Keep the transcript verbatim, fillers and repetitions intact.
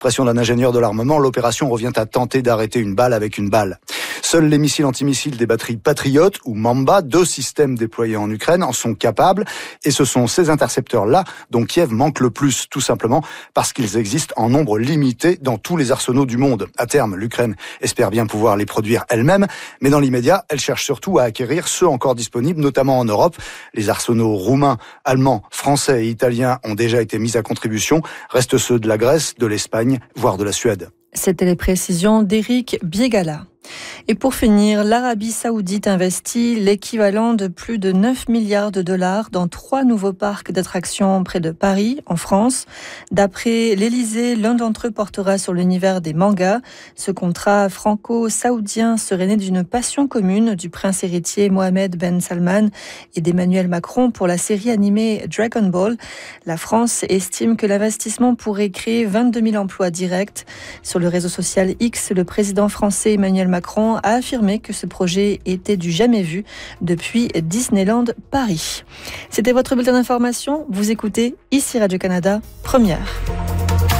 Pression d'un ingénieur de l'armement, l'opération revient à tenter d'arrêter une balle avec une balle. Seuls les missiles antimissiles des batteries Patriot ou Mamba, deux systèmes déployés en Ukraine, en sont capables. Et ce sont ces intercepteurs-là dont Kiev manque le plus, tout simplement parce qu'ils existent en nombre limité dans tous les arsenaux du monde. À terme, l'Ukraine espère bien pouvoir les produire elle-même, mais dans l'immédiat, elle cherche surtout à acquérir ceux encore disponibles, notamment en Europe. Les arsenaux roumains, allemands, français et italiens ont déjà été mis à contribution. Restent ceux de la Grèce, de l'Espagne, voire de la Suède. C'était les précisions d'Éric Biegala. Et pour finir, l'Arabie Saoudite investit l'équivalent de plus de neuf milliards de dollars dans trois nouveaux parcs d'attractions près de Paris, en France. D'après l'Élysée, l'un d'entre eux portera sur l'univers des mangas. Ce contrat franco-saoudien serait né d'une passion commune du prince héritier Mohamed Ben Salman et d'Emmanuel Macron pour la série animée Dragon Ball. La France estime que l'investissement pourrait créer vingt-deux mille emplois directs. Sur le réseau social X, le président français Emmanuel Macron a affirmé que ce projet était du jamais vu depuis Disneyland Paris. C'était votre bulletin d'information. Vous écoutez ici Radio-Canada, première.